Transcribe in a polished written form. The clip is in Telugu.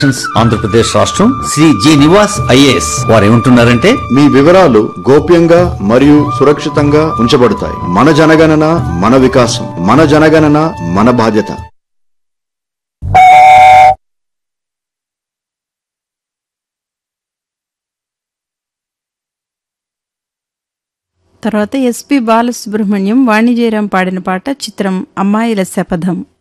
ఆంధ్రప్రదేశ్ రాష్ట్రం శ్రీ జి నివాస్ ఐఏఎస్ వారు ఏమంటున్నారంటే మీ వివరాలు గోప్యంగా మరియు సురక్షితంగా ఉంచబడతాయి. మన జనగణన మన వికాసం, మన జనగణన మన బాధ్యత. తర్వాత ఎస్పి బాలసుబ్రహ్మణ్యం వాణిజ్యరాం పాడిన పాట చిత్రం అమ్మాయిల శపథం.